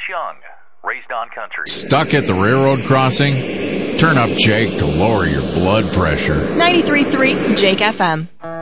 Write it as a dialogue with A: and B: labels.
A: Young, raised on country.
B: Stuck at the railroad crossing? Turn up Jake to lower your blood pressure.
C: 93.3 Jake FM.